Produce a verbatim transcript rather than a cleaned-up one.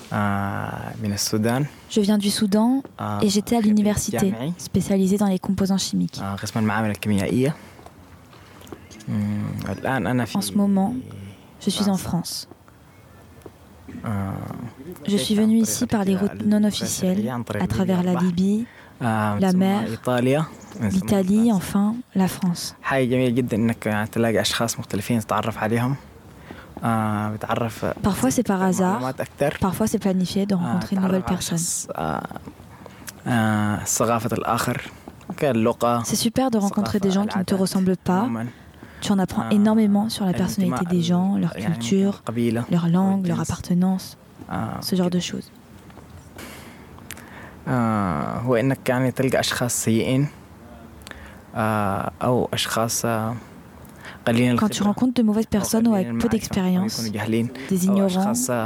آه، من السودان. Je viens du Soudan آه، et j'étais à خريج l'université, جامعي، spécialisée dans les composants chimiques. آه، قسم المعامل الكيميائية. مم، الآن أنا في En ce moment, je suis en فرنسا. France. آه، Je suis venue ici par les routes non officielles, à travers la Libye, آه، la ثم mer, إيطاليا، من ثم l'Italie, فرنسا. enfin la France. حاجة جميلة جدا إنك يعني تلاقي أشخاص مختلفين تتعرف عليهم. آه، بتعرف Parfois c'est par hasard, معلومات أكثر. parfois c'est planifié de آه، rencontrer une تعرف nouvelle على personne. شخص، آه، آه، ثقافة الآخر، كاللغة، C'est super de rencontrer des gens qui ne te ressemblent pas. عموماً. Tu en apprends آه، énormément sur la personnalité الانتماء des gens, leur يعني ممكن culture, القبيلة leur langue, leur والجنس. appartenance, آه، ce genre de choses. آه، هو إنك يعني تلقى أشخاص سيئين، آه، أو أشخاص آه، قليلين Quand tu الخبرة، rencontres de mauvaises أو personnes ou قليلين avec peu المعرفة، أو d'expérience, يكونوا جاهلين، des أو ignorants, أشخاص